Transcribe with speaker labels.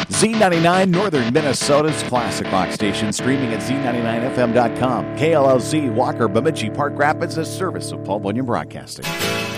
Speaker 1: Z99, Northern Minnesota's classic rock station, streaming at Z99FM.com. KLLZ, Walker, Bemidji, Park Rapids, a service of Paul Bunyan Broadcasting.